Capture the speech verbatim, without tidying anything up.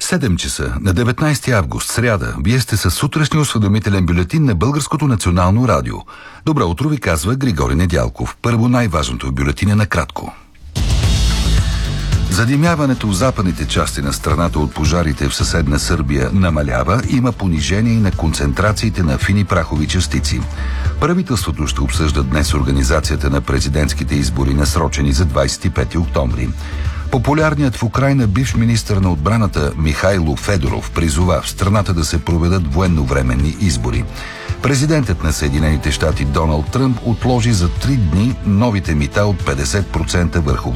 седем часа на деветнайсети август, сряда. Вие сте със сутрешния осведомителен бюлетин на Българското национално радио. Добро утро ви казва Григорий Недялков. Първо най-важното в бюлетина накратко. Задимяването в западните части на страната от пожарите в съседна Сърбия намалява, има понижение и на концентрациите на фини прахови частици. Правителството ще обсъжда днес организацията на президентските избори, насрочени за двайсет и пети октомври. Популярният в Украйна бивш министър на отбраната Михайло Федоров призова в страната да се проведат военновременни избори. Президентът на Съединените щати Доналд Тръмп отложи за три дни новите мита от петдесет процента върху